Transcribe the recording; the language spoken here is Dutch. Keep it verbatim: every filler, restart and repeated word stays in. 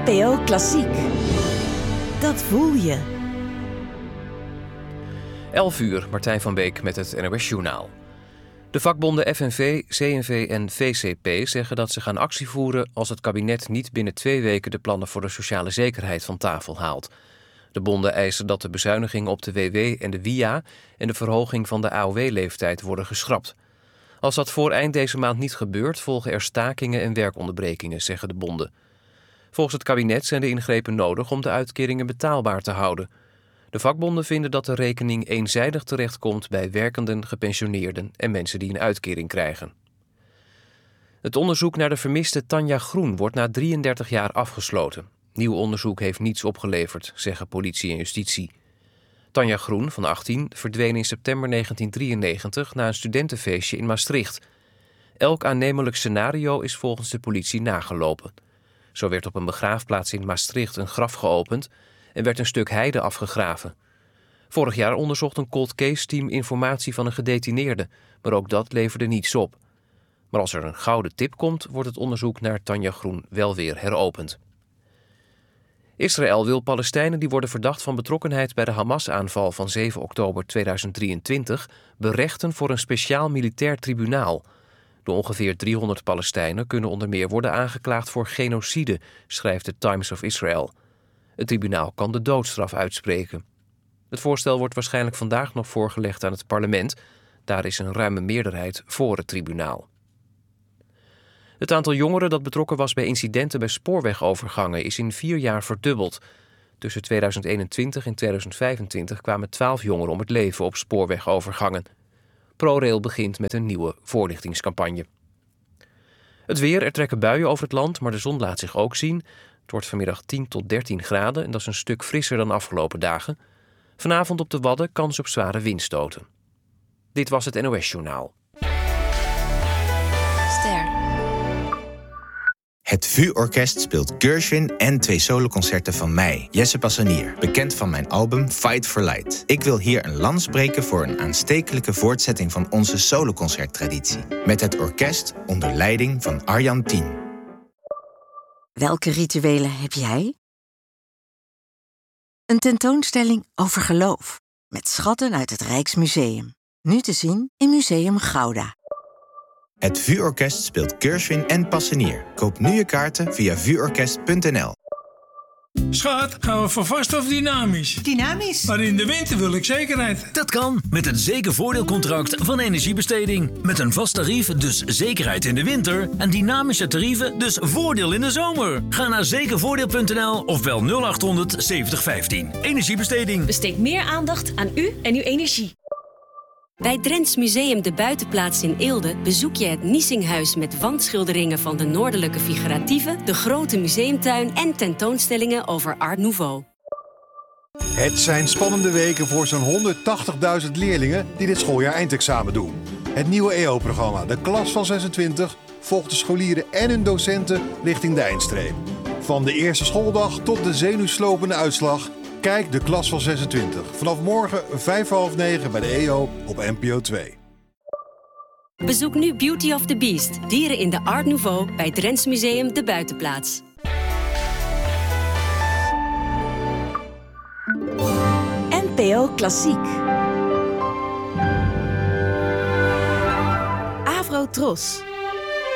N P O Klassiek. Dat voel je. elf uur, Martijn van Beek met het N O S-journaal. De vakbonden F N V, C N V en V C P zeggen dat ze gaan actie voeren als het kabinet niet binnen twee weken de plannen voor de sociale zekerheid van tafel haalt. De bonden eisen dat de bezuinigingen op de W W en de W I A en de verhoging van de A O W-leeftijd worden geschrapt. Als dat voor eind deze maand niet gebeurt, volgen er stakingen en werkonderbrekingen, zeggen de bonden. Volgens het kabinet zijn de ingrepen nodig om de uitkeringen betaalbaar te houden. De vakbonden vinden dat de rekening eenzijdig terechtkomt bij werkenden, gepensioneerden en mensen die een uitkering krijgen. Het onderzoek naar de vermiste Tanja Groen wordt na drieëndertig jaar afgesloten. Nieuw onderzoek heeft niets opgeleverd, zeggen politie en justitie. Tanja Groen, van achttien, verdween in september negentien drieënnegentig na een studentenfeestje in Maastricht. Elk aannemelijk scenario is volgens de politie nagelopen. Zo werd op een begraafplaats in Maastricht een graf geopend en werd een stuk heide afgegraven. Vorig jaar onderzocht een cold case team informatie van een gedetineerde, maar ook dat leverde niets op. Maar als er een gouden tip komt, wordt het onderzoek naar Tanja Groen wel weer heropend. Israël wil Palestijnen die worden verdacht van betrokkenheid bij de Hamas-aanval van zeven oktober tweeduizend drieëntwintig berechten voor een speciaal militair tribunaal. De ongeveer driehonderd Palestijnen kunnen onder meer worden aangeklaagd voor genocide, schrijft de Times of Israel. Het tribunaal kan de doodstraf uitspreken. Het voorstel wordt waarschijnlijk vandaag nog voorgelegd aan het parlement. Daar is een ruime meerderheid voor het tribunaal. Het aantal jongeren dat betrokken was bij incidenten bij spoorwegovergangen is in vier jaar verdubbeld. Tussen tweeduizend eenentwintig en tweeduizend vijfentwintig kwamen twaalf jongeren om het leven op spoorwegovergangen. ProRail begint met een nieuwe voorlichtingscampagne. Het weer, er trekken buien over het land, maar de zon laat zich ook zien. Het wordt vanmiddag tien tot dertien graden en dat is een stuk frisser dan afgelopen dagen. Vanavond op de Wadden kans op zware windstoten. Dit was het N O S-journaal. Ster. Het V U-orkest speelt Gershwin en twee soloconcerten van mij, Jesse Passanier, bekend van mijn album Fight for Light. Ik wil hier een lans breken voor een aanstekelijke voortzetting van onze soloconcerttraditie. Met het orkest onder leiding van Arjan Tien. Welke rituelen heb jij? Een tentoonstelling over geloof. Met schatten uit het Rijksmuseum. Nu te zien in Museum Gouda. Het V U-orkest speelt Gershwin en Passanier. Koop nu je kaarten via vuurorkest punt n l. Schat, gaan we voor vast of dynamisch? Dynamisch? Maar in de winter wil ik zekerheid. Dat kan met het zekervoordeelcontract van Energiebesteding. Met een vast tarief, dus zekerheid in de winter. En dynamische tarieven, dus voordeel in de zomer. Ga naar zekervoordeel punt n l of bel nul acht honderd zeventig vijftien. Energiebesteding. Besteed meer aandacht aan u en uw energie. Bij Drents Museum de Buitenplaats in Eelde bezoek je het Niesinghuis met wandschilderingen van de noordelijke figuratieven, de grote museumtuin en tentoonstellingen over Art Nouveau. Het zijn spannende weken voor zo'n honderdtachtigduizend leerlingen die dit schooljaar eindexamen doen. Het nieuwe E O-programma, de klas van zesentwintig, volgt de scholieren en hun docenten richting de eindstreep. Van de eerste schooldag tot de zenuwslopende uitslag. Kijk de klas van zesentwintig. Vanaf morgen vijf voor half negen bij de E O op N P O twee. Bezoek nu Beauty of the Beast, dieren in de Art Nouveau bij Drents Museum de Buitenplaats. N P O Klassiek. Avro Tros.